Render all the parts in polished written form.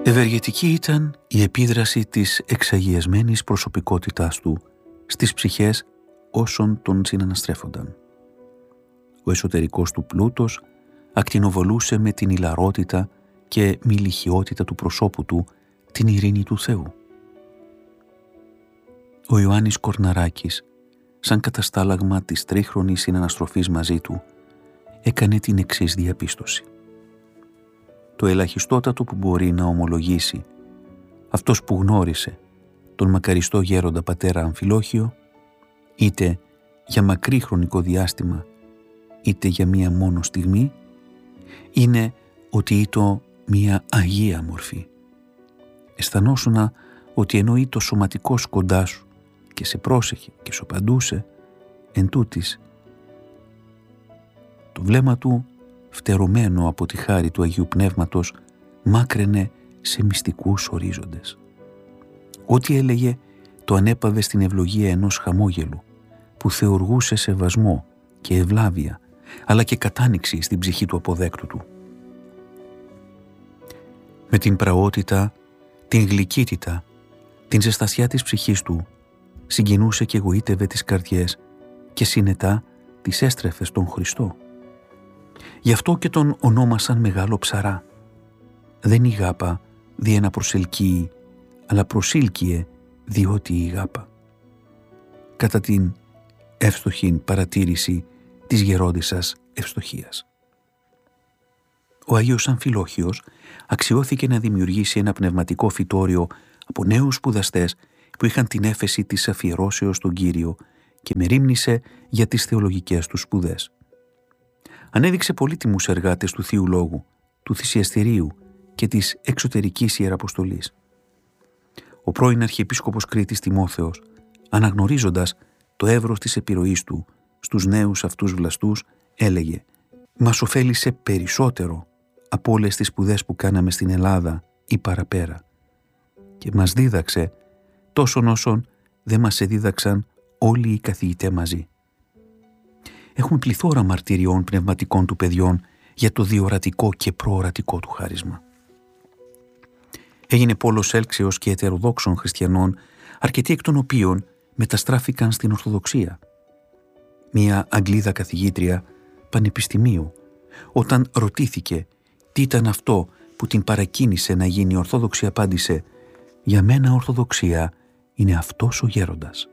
Ευεργετική ήταν η επίδραση της εξαγιασμένης προσωπικότητάς του στις ψυχές όσων τον συναναστρέφονταν. Ο εσωτερικός του πλούτος ακτινοβολούσε με την ηλαρότητα και μιλιχιότητα του προσώπου του την ειρήνη του Θεού. Ο Ιωάννης Κορναράκης, σαν καταστάλαγμα της τρίχρονης συναναστροφής μαζί του, έκανε την εξής διαπίστωση. Το ελαχιστότατο που μπορεί να ομολογήσει αυτός που γνώρισε τον μακαριστό γέροντα πατέρα Αμφιλόχιο, είτε για μακρύ χρονικό διάστημα είτε για μία μόνο στιγμή, είναι ότι ήτο μία αγία μορφή. Αισθανόσουνα ότι ενώ ήτο σωματικός κοντά σου και σε πρόσεχε και σου απαντούσε, εν τούτης το βλέμμα του, φτερωμένο από τη χάρη του Αγίου Πνεύματος, μάκραινε σε μυστικούς ορίζοντες. Ό,τι έλεγε το ανέπαβε στην ευλογία ενός χαμόγελου που θεοργούσε σεβασμό και ευλάβεια, αλλά και κατάνοιξη στην ψυχή του αποδέκτου του. Με την πραότητα, την γλυκύτητα, την ζεστασιά της ψυχής του, συγκινούσε και εγωίτευε τις καρδιές και συνετά τις έστρεφε στον Χριστό. Γι' αυτό και τον ονόμασαν Μεγάλο Ψαρά. Δεν η γάπα δι' να προσελκύει, αλλά προσήλκυε διότι η γάπα. Κατά την εύστοχην παρατήρηση της γερόντισσας ευστοχίας. Ο Άγιος Αμφιλόχιος αξιώθηκε να δημιουργήσει ένα πνευματικό φυτόριο από νέους σπουδαστές που είχαν την έφεση της αφιερώσεως στον Κύριο και μερίμνησε για τις θεολογικές τους σπουδές. Ανέδειξε πολύτιμους εργάτες του Θείου Λόγου, του θυσιαστηρίου και της εξωτερικής ιεραποστολής. Ο πρώην Αρχιεπίσκοπος Κρήτης Τιμόθεος, αναγνωρίζοντας το εύρος της επιρροής του στους νέους αυτούς βλαστούς, έλεγε «Μας ωφέλισε περισσότερο από όλες τις σπουδές που κάναμε στην Ελλάδα ή παραπέρα και μας δίδαξε τόσον όσον δεν μας εδίδαξαν όλοι οι καθηγητές μαζί». Έχουμε πληθώρα μαρτυριών πνευματικών του παιδιών για το διορατικό και προορατικό του χάρισμα. Έγινε πόλος έλξεως και ετεροδόξων χριστιανών, αρκετοί εκ των οποίων μεταστράφηκαν στην Ορθοδοξία. Μία Αγγλίδα καθηγήτρια πανεπιστημίου, όταν ρωτήθηκε τι ήταν αυτό που την παρακίνησε να γίνει Ορθόδοξη, απάντησε «Για μένα Ορθοδοξία είναι αυτός ο γέροντας».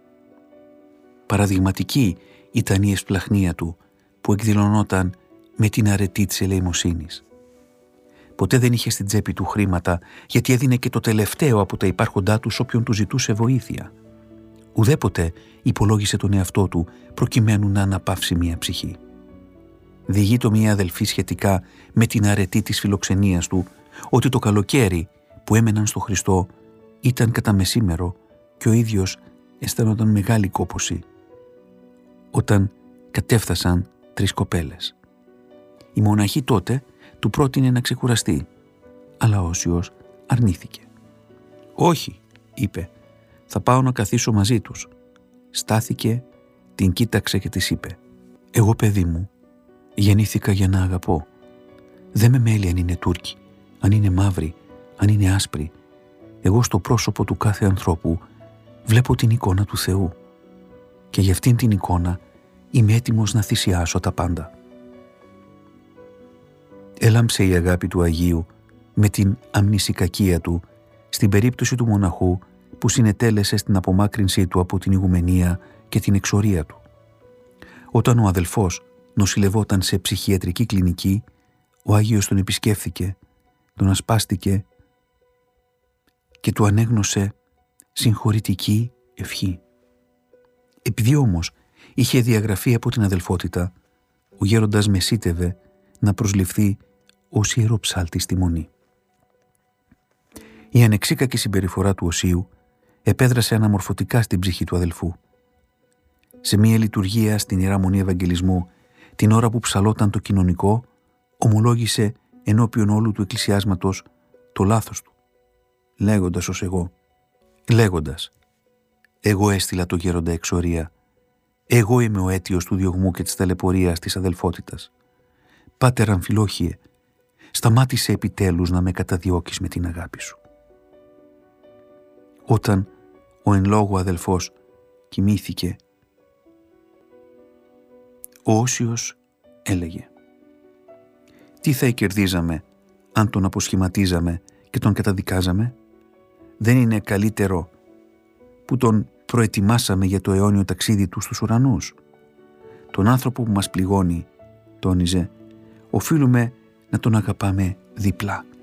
Παραδειγματική ήταν η εσπλαχνία του που εκδηλωνόταν με την αρετή της ελεημοσύνης. Ποτέ δεν είχε στην τσέπη του χρήματα, γιατί έδινε και το τελευταίο από τα υπάρχοντά του όποιον του ζητούσε βοήθεια. Ουδέποτε υπολόγισε τον εαυτό του προκειμένου να αναπαύσει μια ψυχή. Διηγείτο μια αδελφή σχετικά με την αρετή της φιλοξενίας του ότι το καλοκαίρι που έμεναν στο Χριστό ήταν κατά μεσήμερο και ο ίδιος αισθανόταν μεγάλη κόπωση όταν κατέφθασαν 3 κοπέλες. Η μοναχή τότε του πρότεινε να ξεκουραστεί, αλλά ο Όσιος αρνήθηκε. «Όχι», είπε, «θα πάω να καθίσω μαζί τους». Στάθηκε, την κοίταξε και της είπε «Εγώ, παιδί μου, γεννήθηκα για να αγαπώ. Δεν με μέλει αν είναι Τούρκοι, αν είναι μαύροι, αν είναι άσπροι. Εγώ στο πρόσωπο του κάθε ανθρώπου βλέπω την εικόνα του Θεού και για αυτήν την εικόνα είμαι έτοιμος να θυσιάσω τα πάντα». Έλαμψε η αγάπη του Αγίου με την αμνησικακία του στην περίπτωση του μοναχού που συνετέλεσε στην απομάκρυνσή του από την ηγουμενία και την εξορία του. Όταν ο αδελφός νοσηλευόταν σε ψυχιατρική κλινική, ο Άγιος τον επισκέφθηκε, τον ασπάστηκε και του ανέγνωσε συγχωρητική ευχή. Επειδή όμως είχε διαγραφεί από την αδελφότητα, ο γέροντας μεσίτευε να προσληφθεί ως ιεροψάλτης στη Μονή. Η ανεξίκακη συμπεριφορά του Οσίου επέδρασε αναμορφωτικά στην ψυχή του αδελφού. Σε μία λειτουργία στην Ιερά Μονή Ευαγγελισμού, την ώρα που ψαλόταν το κοινωνικό, ομολόγησε ενώπιον όλου του εκκλησιάσματος το λάθος του, λέγοντας ως εγώ, λέγοντας «Εγώ έστειλα το γέροντα εξορία, εγώ είμαι ο αίτιος του διωγμού και της ταλαιπωρίας της αδελφότητας. Πάτερ Αμφιλόχιε, σταμάτησε επιτέλους να με καταδιώκεις με την αγάπη σου. Όταν ο εν λόγω αδελφός κοιμήθηκε, ο Όσιος έλεγε: «Τι θα κερδίζαμε αν τον αποσχηματίζαμε και τον καταδικάζαμε? Δεν είναι καλύτερο που τον προετοιμάσαμε για το αιώνιο ταξίδι του στους ουρανούς? Τον άνθρωπο που μας πληγώνει», τόνιζε, «οφείλουμε να τον αγαπάμε διπλά».